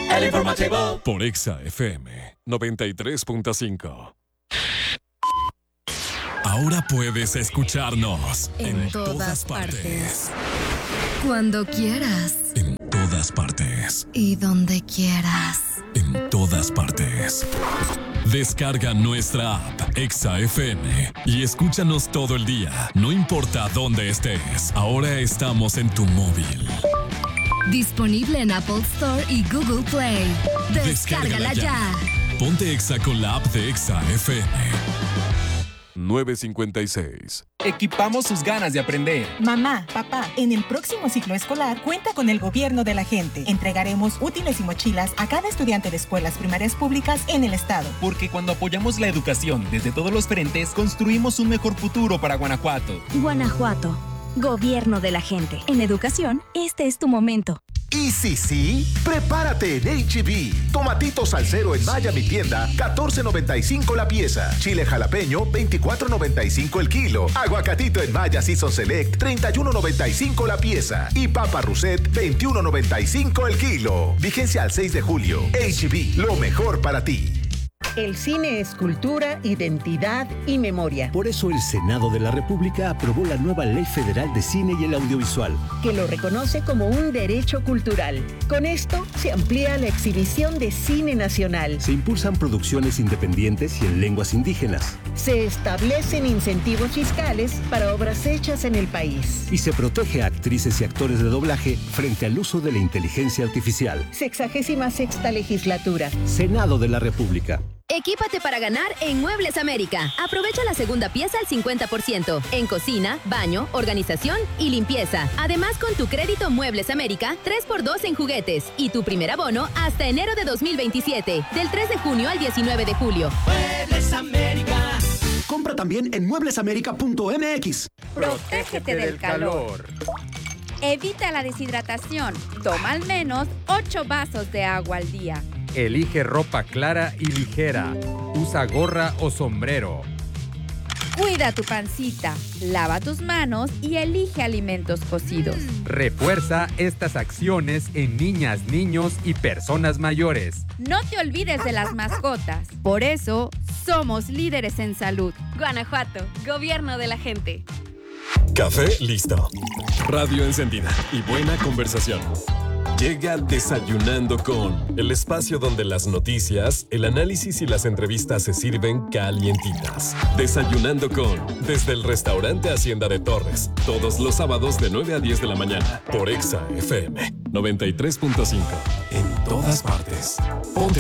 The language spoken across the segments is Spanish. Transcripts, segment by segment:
El informativo. Por Exa FM 93.5. Ahora puedes escucharnos en todas partes. Cuando quieras. En todas partes. Y donde quieras. En todas partes. Descarga nuestra app Exa FM y escúchanos todo el día, no importa dónde estés. Ahora estamos en tu móvil. Disponible en Apple Store y Google Play. Descárgala ya. Ponte Exa con la app de Exa FM. 9:56. Equipamos sus ganas de aprender. Mamá, papá, en el próximo ciclo escolar cuenta con el gobierno de la gente. Entregaremos útiles y mochilas a cada estudiante de escuelas primarias públicas en el estado. Porque cuando apoyamos la educación desde todos los frentes, construimos un mejor futuro para Guanajuato. Guanajuato, gobierno de la gente. En educación, este es tu momento. Y sí, prepárate en H-E-B. Tomatitos salsero en Maya Mi Tienda, $14.95 la pieza. Chile jalapeño, $24.95 el kilo. Aguacatito en Maya Season Select, $31.95 la pieza. Y papa Rousset, $21.95 el kilo. Vigencia al 6 de julio. H-E-B, lo mejor para ti. El cine es cultura, identidad y memoria. Por eso el Senado de la República aprobó la nueva Ley Federal de Cine y el Audiovisual, que lo reconoce como un derecho cultural. Con esto se amplía la exhibición de cine nacional. Se impulsan producciones independientes y en lenguas indígenas. Se establecen incentivos fiscales para obras hechas en el país. Y se protege a actrices y actores de doblaje frente al uso de la inteligencia artificial. 66ª legislatura. Senado de la República. Equípate para ganar en Muebles América. Aprovecha la segunda pieza al 50% en cocina, baño, organización y limpieza. Además, con tu crédito Muebles América, 3x2 en juguetes y tu primer abono hasta enero de 2027, del 3 de junio al 19 de julio. Muebles América. Compra también en mueblesamerica.mx. Protégete del calor. Evita la deshidratación. Toma al menos 8 vasos de agua al día. Elige ropa clara y ligera. Usa gorra o sombrero. Cuida tu pancita, lava tus manos y elige alimentos cocidos. Refuerza estas acciones en niñas, niños y personas mayores. No te olvides de las mascotas. Por eso, somos líderes en salud. Guanajuato, gobierno de la gente. Café listo. Radio encendida y buena conversación. Llega Desayunando con, el espacio donde las noticias, el análisis y las entrevistas se sirven calientitas. Desayunando con, desde el restaurante Hacienda de Torres, todos los sábados de 9 a 10 de la mañana, por Exa FM 93.5. En todas partes. Ponte.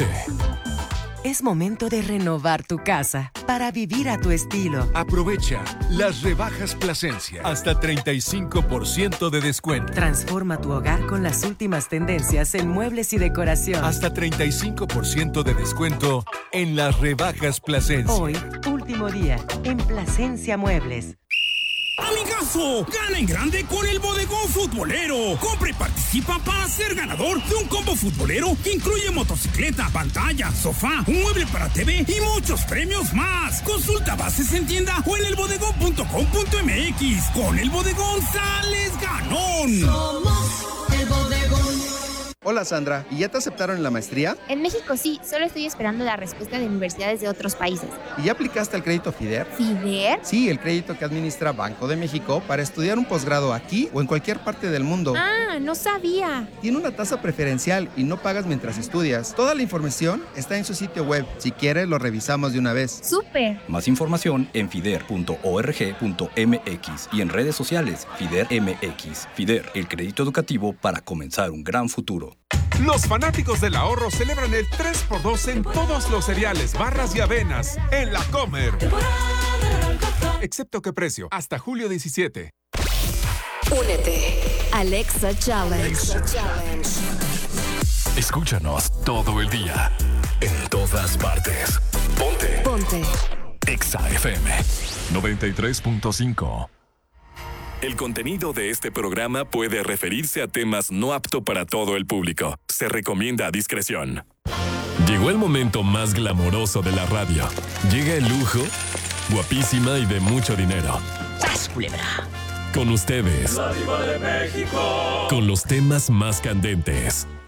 Es momento de renovar tu casa para vivir a tu estilo. Aprovecha las rebajas Plasencia. Hasta 35% de descuento. Transforma tu hogar con las últimas tendencias en muebles y decoración. Hasta 35% de descuento en las rebajas Plasencia. Hoy, último día, en Plasencia Muebles. ¡Amigazo! ¡Gana en grande con el Bodegón Futbolero! Compra y participa para ser ganador de un combo futbolero que incluye motocicleta, pantalla, sofá, un mueble para TV y muchos premios más. Consulta bases en tienda o en elbodegón.com.mx. Con el Bodegón sales ganón. Somos el Bodegón. Hola Sandra, ¿y ya te aceptaron en la maestría? En México sí, solo estoy esperando la respuesta de universidades de otros países. ¿Y ya aplicaste al crédito FIDER? ¿FIDER? Sí, el crédito que administra Banco de México para estudiar un posgrado aquí o en cualquier parte del mundo. Ah, no sabía. Tiene una tasa preferencial y no pagas mientras estudias. Toda la información está en su sitio web. Si quieres, lo revisamos de una vez. ¡Súper! Más información en fider.org.mx y en redes sociales FIDER MX. FIDER, el crédito educativo para comenzar un gran futuro. Los fanáticos del ahorro celebran el 3x2 en todos los cereales, barras y avenas en La Comer. Excepto que precio, hasta julio 17. Únete. Alexa Challenge. Escúchanos todo el día, en todas partes. Ponte. Exa FM 93.5. El contenido de este programa puede referirse a temas no apto para todo el público. Se recomienda discreción. Llegó el momento más glamoroso de la radio. Llega el lujo, guapísima y de mucho dinero. ¡Sas, culebra! Con ustedes. ¡La Diva de México! Con los temas más candentes.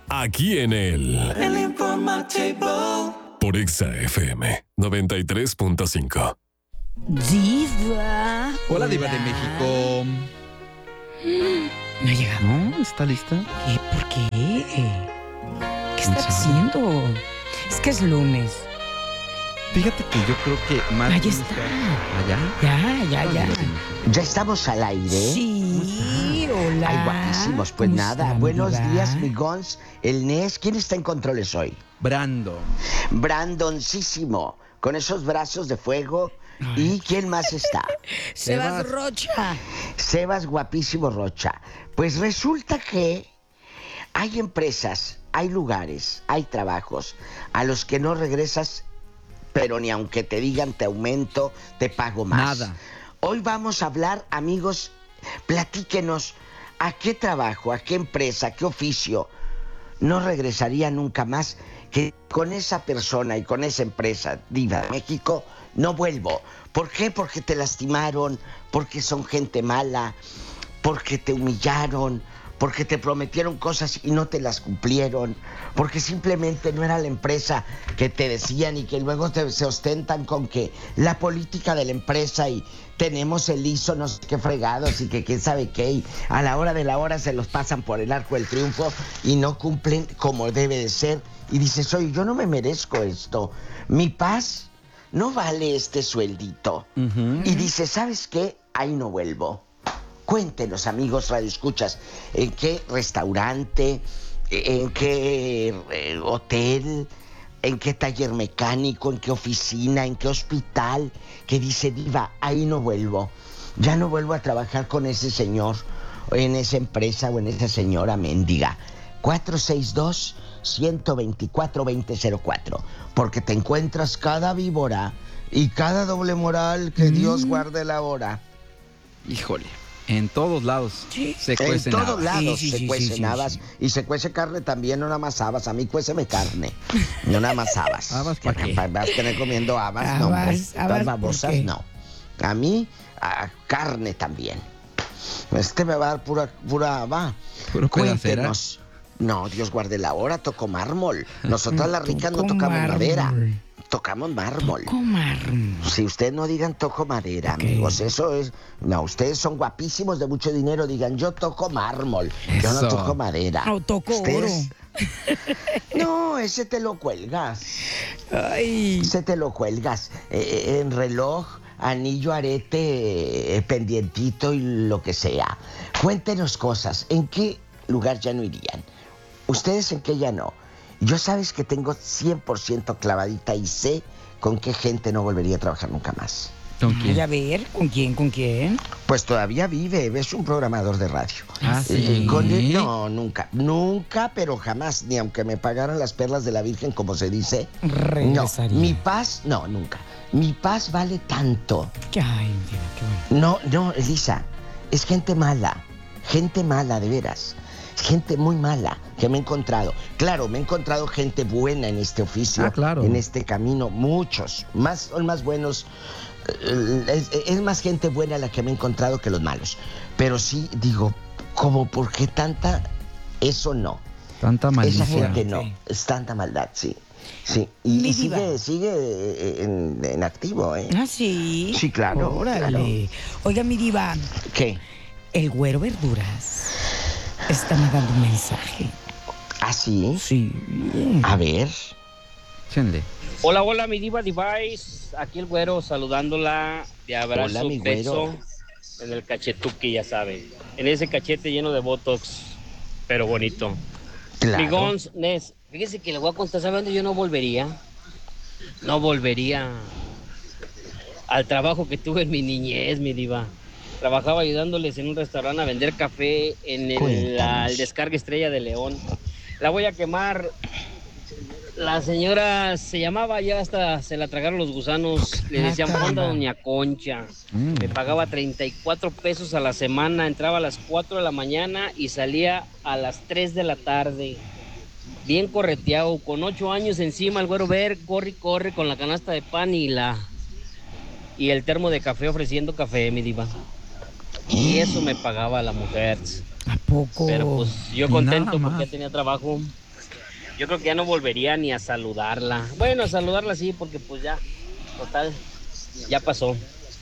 aquí en el Informativo. Por Exa FM 93.5. Diva. Hola, Diva de México. ¿No ha llegado? ¿No? ¿Está lista? ¿Qué? ¿Por qué? ¿Qué está haciendo? Es que es lunes. Fíjate que yo creo que más. Ahí está. ¿Allá? Ya. ¿Ya estamos al aire? Sí, hola. Ay, guapísimos. Pues nada, está, buenos Diva? días, mi Gons. El Nes, ¿quién está en controles hoy? Brandoncísimo, con esos brazos de fuego. ¿Y quién más está? Sebas Rocha. Sebas guapísimo Rocha. Pues resulta que hay empresas, hay lugares, hay trabajos a los que no regresas, pero ni aunque te digan te aumento, te pago más. Nada. Hoy vamos a hablar, amigos, platíquenos a qué trabajo, a qué empresa, a qué oficio no regresaría nunca más, que con esa persona y con esa empresa, Diva de México, no vuelvo. ¿Por qué? Porque te lastimaron, porque son gente mala, porque te humillaron, porque te prometieron cosas y no te las cumplieron, porque simplemente no era la empresa que te decían y que luego se ostentan con que la política de la empresa y tenemos el ISO no sé qué fregados y que quién sabe qué, y a la hora de la hora se los pasan por el arco del triunfo y no cumplen como debe de ser. Y dices, oye, yo no me merezco esto, mi paz no vale este sueldito. Y dices, ¿sabes qué? Ahí no vuelvo. Cuéntenos, amigos radioescuchas, ¿en qué restaurante, en qué hotel, en qué taller mecánico, en qué oficina, en qué hospital, que dice, Diva, ahí no vuelvo? Ya no vuelvo a trabajar con ese señor, en esa empresa o en esa señora mendiga. 462-124-2004, porque te encuentras cada víbora y cada doble moral, que Dios guarde la hora. Híjole. En todos lados se cuecen habas. En todos lados se cuecen habas. Y se cuece carne también, no nada más habas. A mí cuéceme carne, no nada más habas. ¿Habas para qué? ¿Vas a tener comiendo habas? No, las babosas no. A mí, carne también. Me va a dar pura haba. Cuéntenos. No, Dios guarde la hora, toco mármol. Nosotras las ricas no tocamos madera. Tocamos mármol. Si ustedes no digan toco madera, amigos, eso es... No, ustedes son guapísimos de mucho dinero, digan yo toco mármol, yo no toco madera. No, toco ¿ustedes? oro. No, ese te lo cuelgas. Ay. Ese te lo cuelgas. En reloj, anillo, arete, pendientito y lo que sea. Cuéntenos cosas. ¿En qué lugar ya no irían? ¿Ustedes en qué ya no? Yo sabes que tengo 100% clavadita y sé con qué gente no volvería a trabajar nunca más. ¿Con quién? A ver, ¿con quién? Pues todavía vive, es un programador de radio. ¿Sí? Con él, no, nunca, pero jamás, ni aunque me pagaran las perlas de la Virgen, como se dice. Regresaría. No, mi paz, no, nunca. Mi paz vale tanto. Ay, mira, qué bueno. No, Elisa, es gente mala, de veras. Gente muy mala que me he encontrado. Claro, me he encontrado gente buena en este oficio, en este camino, muchos, son más buenos. Es más gente buena la que me he encontrado que los malos. Pero sí, digo, ¿cómo por qué tanta? Eso no. Tanta maldad. Esa gente no, es tanta maldad, sí. Y sigue en activo, ¿eh? ¿Ah, sí? Sí, claro. Órale. Claro. Oiga, mi diva. ¿Qué? El Güero Verduras está mandando un mensaje. ¿Ah, sí? Sí. A ver. Chenle. Hola, mi diva Device. Aquí el Güero saludándola. De abrazo, Hola, mi beso güero. en el cachetuque, ya saben. En ese cachete lleno de botox, pero bonito. Claro. Mi Gons, Nes, fíjese que le voy a contar, ¿sabe dónde yo no volvería? No volvería al trabajo que tuve en mi niñez, mi diva. Trabajaba ayudándoles en un restaurante a vender café en el Descarga Estrella de León. La voy a quemar. La señora se llamaba, ya hasta se la tragaron los gusanos. Le decían, onda doña Concha. Me pagaba 34 pesos a la semana. Entraba a las 4 de la mañana y salía a las 3 de la tarde. Bien correteado, con 8 años encima. El Güero corre con la canasta de pan y el termo de café, ofreciendo café, mi diva. Y eso me pagaba la mujer. ¿A poco? Pero pues yo contento porque ya tenía trabajo. yo creo que ya no volvería ni a saludarla. Bueno, a saludarla sí, porque pues ya, total, ya pasó.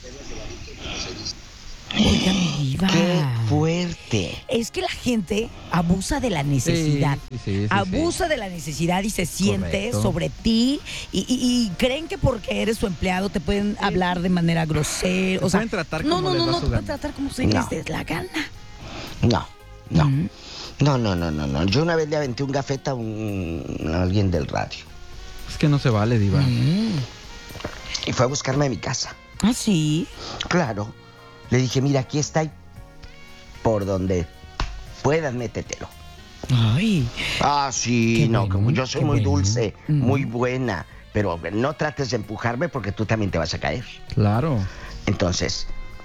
Oiga, mi diva. ¡Qué fuerte! Es que la gente abusa de la necesidad. Abusa de la necesidad y se siente sobre ti y creen que porque eres su empleado te pueden hablar de manera grosera. O sea, pueden tratar como les da te su pueden gana. tratar como se les dé la gana. No. Yo una vez le aventé un gafete a alguien del radio. Es que no se vale, diva. Y fue a buscarme a mi casa. ¿Ah, sí? Claro. Le dije, mira, aquí está y por donde puedas, métetelo. Ay. Ah, sí, Qué no, bueno, como yo soy qué muy bueno. dulce, muy buena, pero no trates de empujarme porque tú también te vas a caer. Claro. Entonces,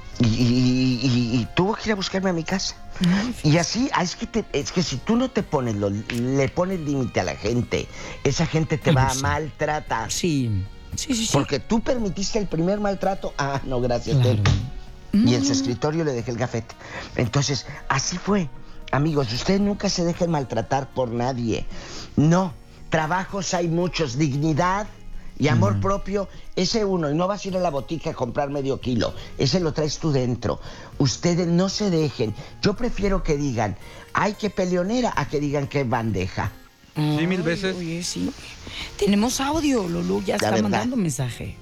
y tuvo que ir a buscarme a mi casa. Y así, es que si tú no te pones, le pones límite a la gente, esa gente te va a maltratar. Sí. Porque tú permitiste el primer maltrato. Ah, no, gracias. Claro. Y en su escritorio le dejé el gafete. Entonces, así fue. Amigos, ustedes nunca se dejen maltratar por nadie. No, trabajos hay muchos, dignidad y amor propio, ese uno. Y no vas a ir a la botica a comprar medio kilo. Ese lo traes tú dentro. Ustedes no se dejen. Yo prefiero que digan, ay, qué peleonera, a que digan qué bandeja. Sí, 1000 veces. Oye, sí. Tenemos audio, Lulú, ya está verdad. mandando mensaje.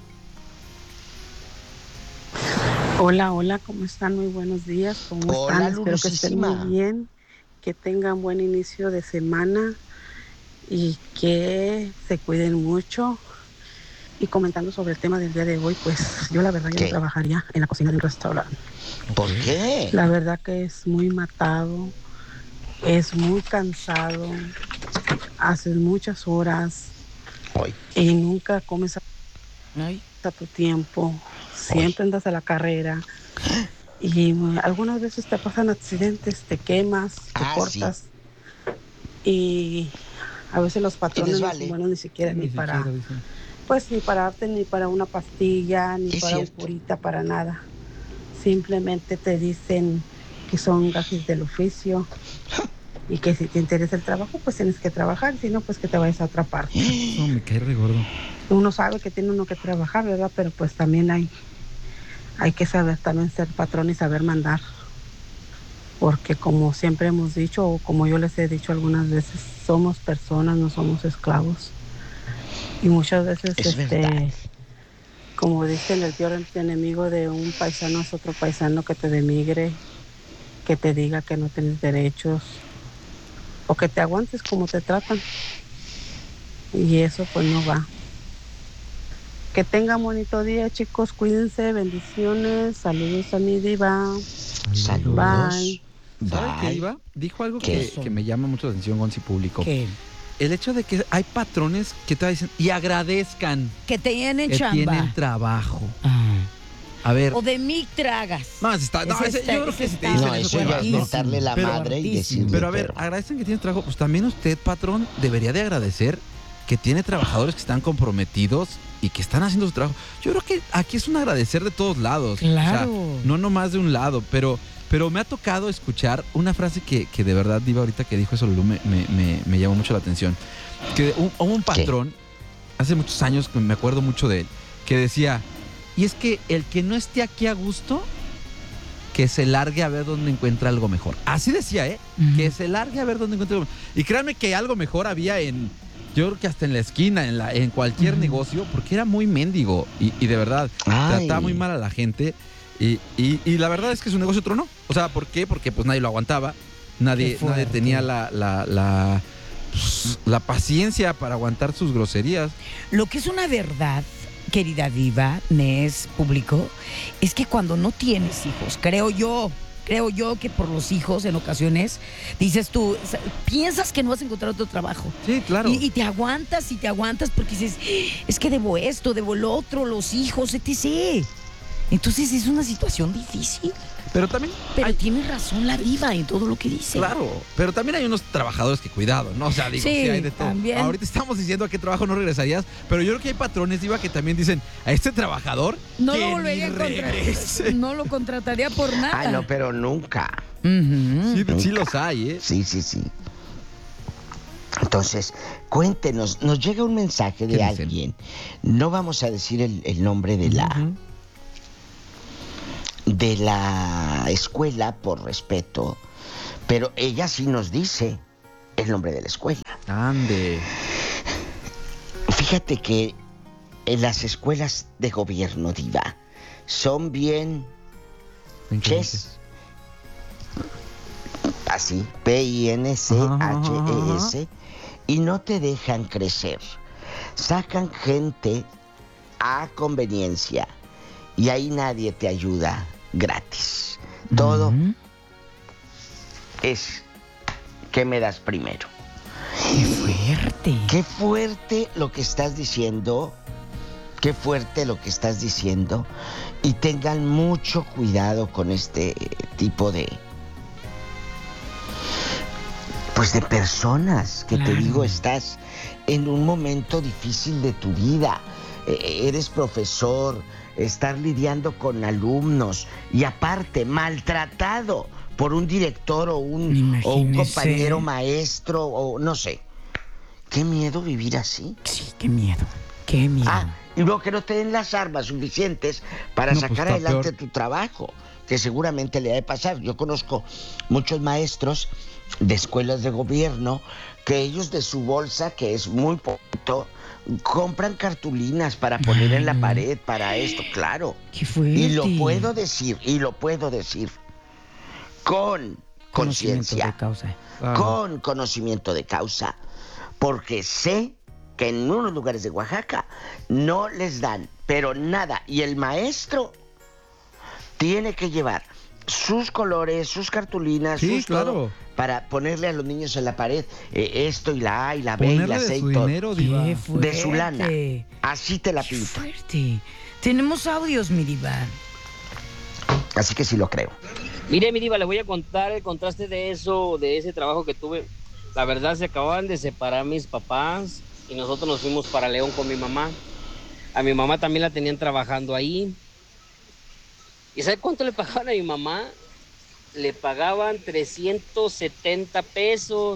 Hola, ¿cómo están? Muy buenos días. ¿Cómo Hola, están? Espero que estén muy Lulucísima. bien, que tengan buen inicio de semana y que se cuiden mucho. Y comentando sobre el tema del día de hoy, pues yo la verdad yo ¿Qué? no trabajaría en la cocina de un restaurante. ¿Por qué? La verdad que es muy matado, es muy cansado, haces muchas horas y nunca comes a tu tiempo, siempre andas a la carrera y algunas veces te pasan accidentes, te quemas, te cortas y a veces los patrones no son buenos ni siquiera ni para darte ni para una pastilla, ni para un curita, para nada. Simplemente te dicen que son gajes del oficio y que si te interesa el trabajo, pues tienes que trabajar, si no, pues que te vayas a otra parte. No, me cae re gordo. Uno sabe que tiene uno que trabajar, ¿verdad? Pero pues también hay que saber también ser patrón y saber mandar. Porque como siempre hemos dicho, o como yo les he dicho algunas veces, somos personas, no somos esclavos. Y muchas veces, como dicen, el peor enemigo de un paisano es otro paisano que te denigre, que te diga que no tienes derechos, o que te aguantes como te tratan. Y eso pues no va. Que tengan bonito día, chicos, cuídense, bendiciones, saludos a mi diva. Saludos. Bye. ¿Sabe qué, Diva? Dijo algo ¿Qué? que me llama mucho la atención, Gonzi Público. ¿Qué? El hecho de que hay patrones que te dicen y agradezcan Que tienen que chamba. tienen trabajo. A ver. O de mí tragas. Más está. No, yo creo que si te dicen No, eso ya es mentarle la madre y decirle. Pero a ver, agradecen que tienes trabajo. Pues también usted, patrón, debería de agradecer que tiene trabajadores que están comprometidos y que están haciendo su trabajo. Yo creo que aquí es un agradecer de todos lados. Claro. O sea, no nomás de un lado, pero me ha tocado escuchar una frase que de verdad, Diva, ahorita que dijo eso, Lulú, me llamó mucho la atención. Que un patrón, hace muchos años, me acuerdo mucho de él, que decía, y es que el que no esté aquí a gusto, que se largue a ver dónde encuentra algo mejor. Así decía, que se largue a ver dónde encuentra algo mejor. Y créanme que algo mejor había yo creo que hasta en la esquina, en cualquier negocio, porque era muy mendigo y de verdad trataba muy mal a la gente. Y la verdad es que su negocio tronó. O sea, ¿por qué? Porque pues nadie lo aguantaba. Nadie tenía la paciencia para aguantar sus groserías. Lo que es una verdad, querida diva, Nes, público, es que cuando no tienes hijos, creo yo que por los hijos en ocasiones dices tú, piensas que no vas a encontrar otro trabajo. Sí, claro. Y te aguantas porque dices, es que debo esto, debo el otro, los hijos, etc. Entonces es una situación difícil. Pero también... tiene razón la diva en todo lo que dice. Claro, pero también hay unos trabajadores que cuidado, ¿no? O sea, digo, sí hay de todo. También. Ahorita estamos diciendo a qué trabajo no regresarías, pero yo creo que hay patrones, Diva, que también dicen, a este trabajador no que lo volvería a contratar. No lo contrataría por nada. Ah, no, pero nunca. Sí los hay, Sí. Entonces, cuéntenos, nos llega un mensaje de alguien. No vamos a decir el nombre de la escuela por respeto, pero ella sí nos dice el nombre de la escuela. Ande. Fíjate que en las escuelas de gobierno, Diva, son bien ches. Así, Pinches, y no te dejan crecer. Sacan gente a conveniencia y ahí nadie te ayuda gratis. Todo es ¿qué me das primero? ¡Qué fuerte! ¡Qué fuerte lo que estás diciendo! ¡Qué fuerte lo que estás diciendo! Y tengan mucho cuidado con este tipo de personas que te digo, estás en un momento difícil de tu vida. Eres profesor, estás lidiando con alumnos y aparte maltratado por un director o un compañero maestro o no sé. Qué miedo vivir así. Sí, qué miedo. Qué miedo. Y luego que no te den las armas suficientes para sacar adelante tu trabajo, que seguramente le ha de pasar. Yo conozco muchos maestros de escuelas de gobierno que ellos de su bolsa, que es muy poquito, compran cartulinas para poner en la pared para esto, claro. Qué fuerte. Y lo puedo decir con conciencia, con conocimiento de causa, porque sé que en unos lugares de Oaxaca no les dan, pero nada, y el maestro tiene que llevar sus colores, sus cartulinas, todo, para ponerle a los niños en la pared esto y la A y la B y la C y todo. De su lana. Así te la pinto. ¡Qué fuerte! Tenemos audios, mi diva. Así que sí lo creo. Mire, mi diva, le voy a contar el contraste de eso, de ese trabajo que tuve. La verdad, se acababan de separar mis papás y nosotros nos fuimos para León con mi mamá. A mi mamá también la tenían trabajando ahí. ¿Y sabe cuánto le pagaban a mi mamá? Le pagaban 370 pesos.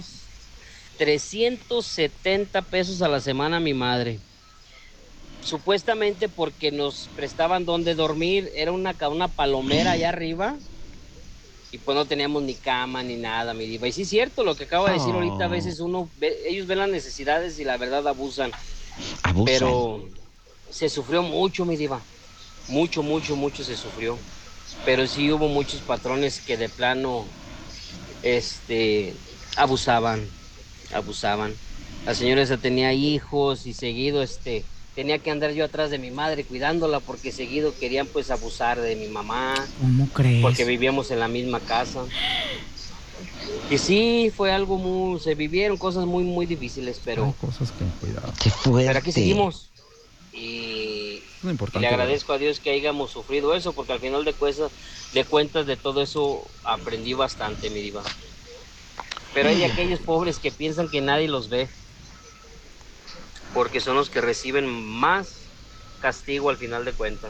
370 pesos a la semana a mi madre. Supuestamente porque nos prestaban donde dormir. Era una palomera allá arriba. Y pues no teníamos ni cama ni nada, mi diva. Y sí es cierto lo que acabo de decir ahorita. A veces ellos ven las necesidades y la verdad abusan. Pero se sufrió mucho, mi diva. Mucho se sufrió. Pero sí hubo muchos patrones que de plano abusaban. La señora esa tenía hijos y seguido tenía que andar yo atrás de mi madre cuidándola porque seguido querían pues abusar de mi mamá. ¿Cómo crees? Porque vivíamos en la misma casa. Y sí, fue algo se vivieron cosas muy difíciles, pero... Hay cosas que cuidado. ¡Qué fuerte! Pero aquí seguimos. Y le agradezco a Dios que hayamos sufrido eso, porque al final de cuentas de todo eso aprendí bastante, mi diva. Pero hay aquellos pobres que piensan que nadie los ve, porque son los que reciben más castigo al final de cuentas.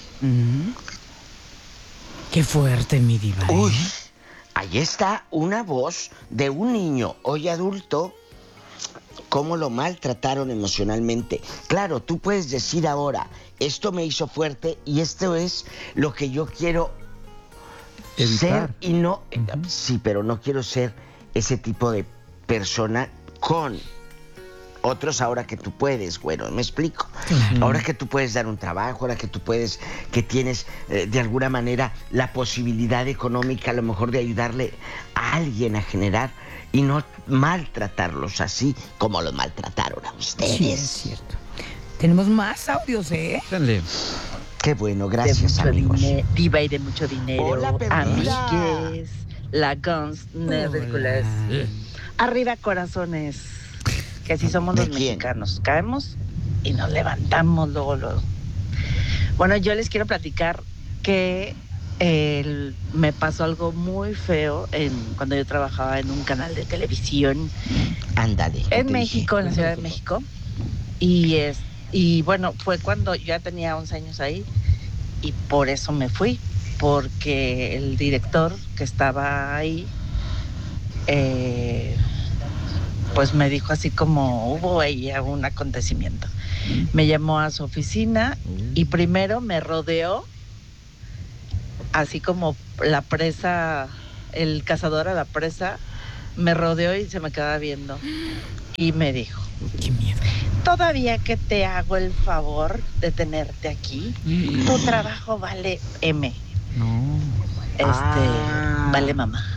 Qué fuerte, mi diva. Uy, ahí está una voz de un niño, hoy adulto, cómo lo maltrataron emocionalmente. Claro, tú puedes decir ahora, esto me hizo fuerte y esto es lo que yo quiero ser y no... Sí, pero no quiero ser ese tipo de persona con otros ahora que tú puedes, bueno, ¿me explico? Ahora que tú puedes dar un trabajo, ahora que tú puedes, que tienes de alguna manera la posibilidad económica a lo mejor de ayudarle a alguien a generar y no maltratarlos así como los maltrataron a ustedes. Sí, es cierto. Tenemos más audios, ¿eh? Dale. Qué bueno, gracias, amigos. Diva y de mucho dinero. Hola, perdida. Amigues, la Guns Nerviculas. Arriba, corazones. Que así somos los mexicanos. Caemos y nos levantamos luego. Bueno, yo les quiero platicar que me pasó algo muy feo cuando yo trabajaba en un canal de televisión. Ándale. En México, en la Ciudad de México. Y bueno, fue cuando yo ya tenía 11 años ahí y por eso me fui, porque el director que estaba ahí pues me dijo así como hubo ahí un acontecimiento. Me llamó a su oficina y primero me rodeó, así como la presa, el cazador a la presa, me rodeó y se me quedaba viendo. Y me dijo, qué miedo. Todavía que te hago el favor de tenerte aquí, tu trabajo vale M. No. Vale mamá.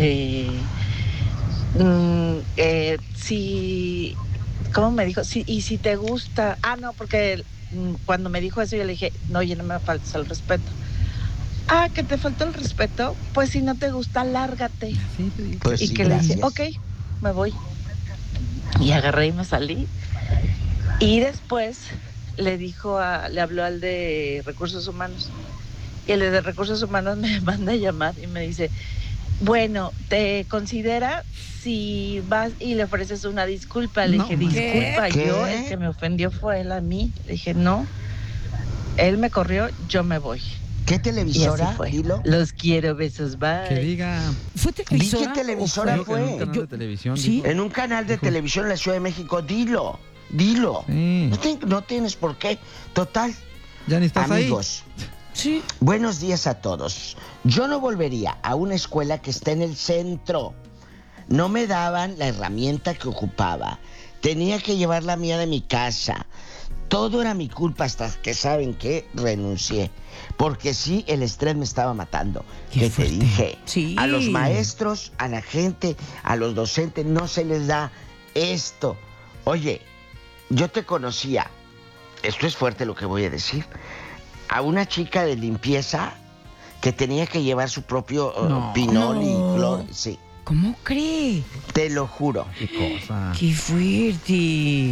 Si, ¿cómo me dijo? Sí, y si te gusta, no, porque cuando me dijo eso yo le dije, no, oye, no me faltes el respeto. Que te faltó el respeto, pues si no te gusta, lárgate. Sí, te digo. Pues y sí, que gracias. le dije, ok, me voy. Y agarré y me salí. Y después le habló al de Recursos Humanos. Y el de Recursos Humanos me manda a llamar y me dice, bueno, ¿te considera si vas y le ofreces una disculpa? Le dije, disculpa, yo, el que me ofendió fue él a mí. Le dije, no, él me corrió, yo me voy. ¿Qué televisora? Dilo. Los quiero, besos, bye. Que diga. ¿Fue televisora? ¿Qué televisora fue? En un canal de televisión. ¿Sí? Dijo. En un canal de televisión en la Ciudad de México, dilo. Sí. No tienes por qué. Total. Ya ni estás Amigos, Sí. buenos días a todos. Yo no volvería a una escuela que está en el centro. No me daban la herramienta que ocupaba. Tenía que llevar la mía de mi casa. Todo era mi culpa hasta que, ¿saben qué? Renuncié. Porque sí, el estrés me estaba matando. ¿Qué te dije? Sí. A los maestros, a la gente, a los docentes, no se les da esto. Oye, yo te conocía, esto es fuerte lo que voy a decir, a una chica de limpieza que tenía que llevar su propio pinol y cloro. Sí. ¿Cómo cree? Te lo juro. Qué cosa. Qué fuerte.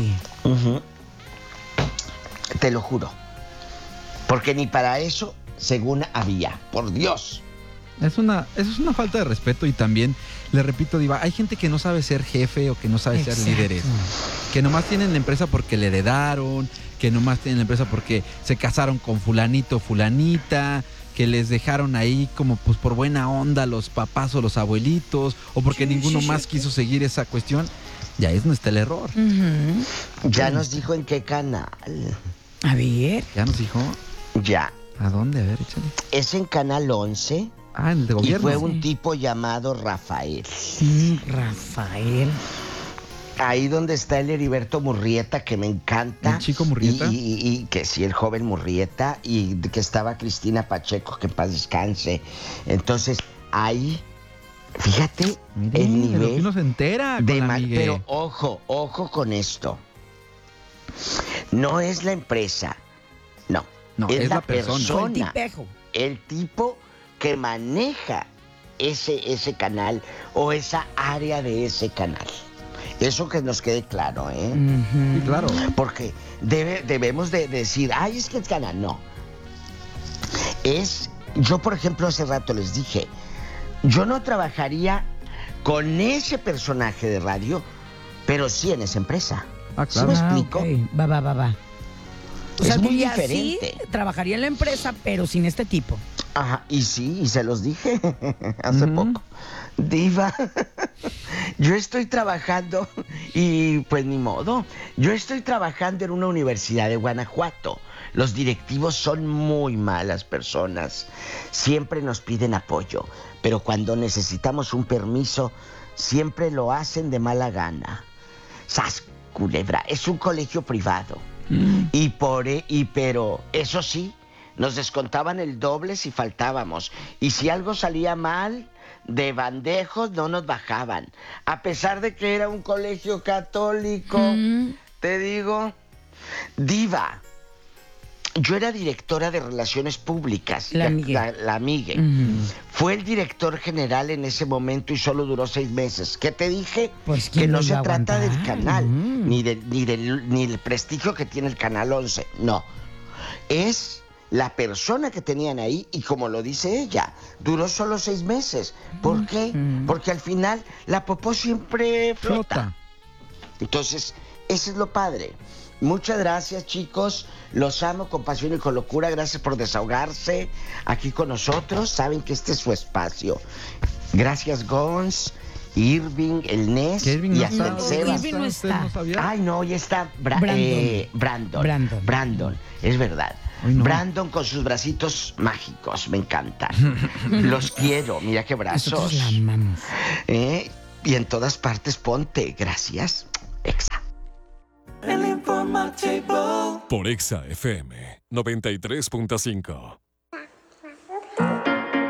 Te lo juro. Porque ni para eso, según había. Por Dios. Eso es una falta de respeto y también, le repito, Diva, hay gente que no sabe ser jefe o que no sabe ser líderes. Que nomás tienen la empresa porque le heredaron, que nomás tienen la empresa porque se casaron con fulanito o fulanita, que les dejaron ahí como pues por buena onda los papás o los abuelitos, o porque ninguno más quiso seguir esa cuestión. Ya es donde está el error. Ya nos dijo en qué canal. A ver. ¿Ya nos dijo? Ya. ¿A dónde? A ver, échale. Es en Canal 11. En el de gobierno. Y fue un tipo llamado Rafael. Rafael. Ahí donde está el Heriberto Murrieta, que me encanta. ¿El chico Murrieta? Y que sí, el joven Murrieta. Y que estaba Cristina Pacheco, que en paz descanse. Entonces, ahí, fíjate, Mire, el nivel. de lo que uno se entera de con la Miguel. Pero ojo con esto. No es la empresa. No, es la persona. El tipejo. El tipo que maneja ese canal o esa área de ese canal. Eso que nos quede claro, ¿eh? Sí, claro. Porque debemos de decir, es que el canal, no. Yo por ejemplo hace rato les dije, yo no trabajaría con ese personaje de radio, pero sí en esa empresa. Claro. ¿Sí me explico? Okay. Va. O sea, es muy diría, diferente. Sí, trabajaría en la empresa, pero sin este tipo. Ajá, y sí, y se los dije hace poco. Diva, yo estoy trabajando y pues ni modo. Yo estoy trabajando en una universidad de Guanajuato. Los directivos son muy malas personas. Siempre nos piden apoyo, pero cuando necesitamos un permiso, siempre lo hacen de mala gana. ¡Sas, culebra! Es un colegio privado. Pero eso sí, nos descontaban el doble si faltábamos. Y si algo salía mal, de bandejos no nos bajaban. A pesar de que era un colegio católico, te digo, Diva, yo era directora de Relaciones Públicas. La Migue. Fue el director general en ese momento y solo duró 6 meses. ¿Qué te dije? Pues, que no se trata trata del canal, ni del prestigio que tiene el Canal 11. No. Es la persona que tenían ahí y como lo dice ella, duró solo 6 meses. ¿Por qué? Porque al final la popó siempre flota. Entonces, eso es lo padre. Muchas gracias, chicos. Los amo con pasión y con locura. Gracias por desahogarse aquí con nosotros. Saben que este es su espacio. Gracias, Gons. Irving, el Nes y hasta el Sebas. Irving no está. Ay, no, ya está Brandon, es verdad. Ay, no. Brandon con sus bracitos mágicos, me encantan. Los quiero, mira qué brazos. Nosotros la amamos. Y en todas partes ponte, gracias. Exa. El informativo. Por Exa FM 93.5.